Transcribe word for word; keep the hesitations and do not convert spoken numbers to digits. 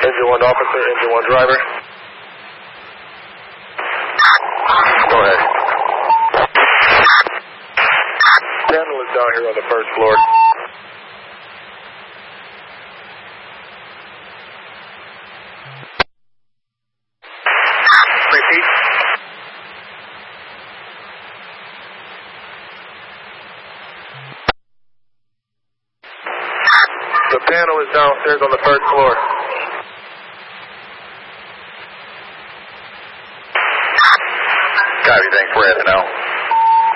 Engine one officer, engine one driver. Go ahead. Panel is down here on the first floor. Repeat. The panel is downstairs on the first floor. Copy, thanks for asking out.